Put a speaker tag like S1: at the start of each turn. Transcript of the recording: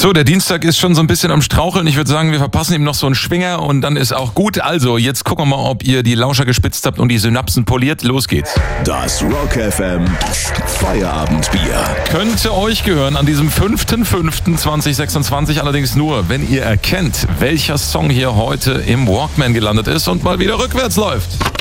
S1: So, der Dienstag ist schon so ein bisschen am Straucheln. Ich würde sagen, wir verpassen ihm noch so einen Schwinger und dann ist auch gut. Also, jetzt gucken wir mal, ob ihr die Lauscher gespitzt habt und die Synapsen poliert. Los geht's.
S2: Das Rock FM Feierabendbier.
S1: Könnte euch gehören an diesem 5.5.2026, allerdings nur, wenn ihr erkennt, welcher Song hier heute im Walkman gelandet ist und mal wieder rückwärts läuft.